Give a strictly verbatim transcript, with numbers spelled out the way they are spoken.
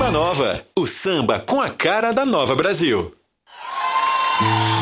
Bossa Nova, o samba com a cara da Nova Brasil.